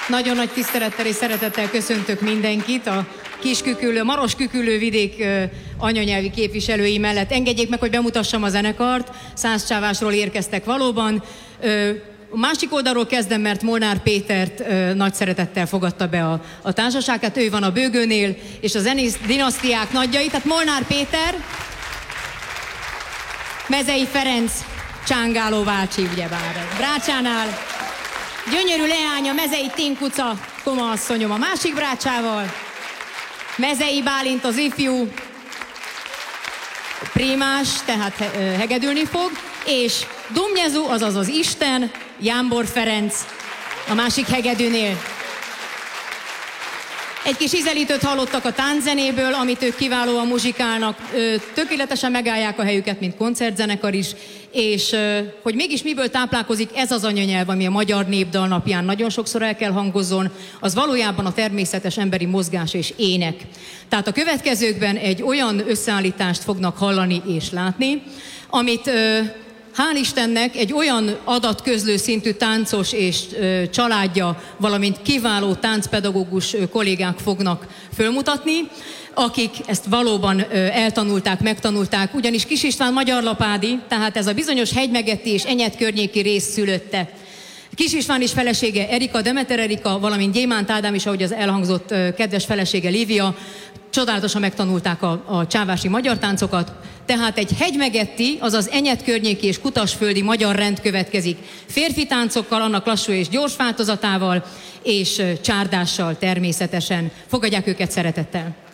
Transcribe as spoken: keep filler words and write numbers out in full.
Nagyon nagy tisztelettel és szeretettel köszöntök mindenkit a Kisküküllő, Marosküküllő vidék anyanyelvi képviselői mellett. Engedjék meg, hogy bemutassam a zenekart. Szászcsávásról érkeztek valóban. A másik oldalról kezdem, mert Molnár Pétert ö, nagy szeretettel fogadta be a, a társaságát. Ő van a bőgőnél, és a zenész dinasztiák nagyjai. Tehát Molnár Péter, Mezei Ferenc, Csángáló bácsi, ugyebár. Brácsánál gyönyörű leánya, Mezei Tinkuca, Koma asszonyom a másik brácsával. Mezei Bálint az ifjú, primás, tehát hegedülni fog, és Dumnyezu, azaz az Isten, Jámbor Ferenc a másik hegedűnél. Egy kis ízelítőt hallottak a tánczenéből, amit ők kiválóan muzsikálnak, tökéletesen megállják a helyüket, mint koncertzenekar is, és hogy mégis miből táplálkozik ez az anyanyelv, ami a Magyar Népdal napján nagyon sokszor el kell hangozzon, az valójában a természetes emberi mozgás és ének. Tehát a következőkben egy olyan összeállítást fognak hallani és látni, amit hál' Istennek egy olyan adatközlő szintű táncos és ö, családja, valamint kiváló táncpedagógus ö, kollégák fognak fölmutatni, akik ezt valóban ö, eltanulták, megtanulták, ugyanis Kis István magyarlapádi, tehát ez a bizonyos Hegymegetti és Enyed környéki rész szülötte. Kis István és felesége Erika, Demeter Erika, valamint Gyémánt Ádám is, ahogy az elhangzott ö, kedves felesége Lívia, csodálatosan megtanulták a, a csávási magyar táncokat, tehát egy hegymegetti, azaz Enyed környéki és kutasföldi magyar rend következik. Férfi táncokkal, annak lassú és gyors változatával, és csárdással természetesen. Fogadják őket szeretettel!